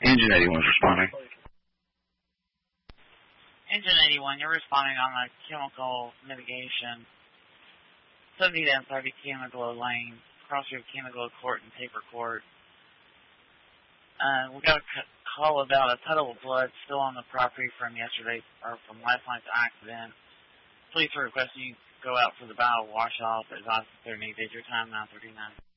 Engine 81's responding. Engine 81, you're responding on the chemical mitigation. 70 to 30 Canaglow Lane, crossroad Canaglow Court and Paper Court. We got a call about a puddle of blood still on the property from yesterday, or from last night's accident. Police are requesting you go out for the bow wash off. Advise if there needs your time, 9:39.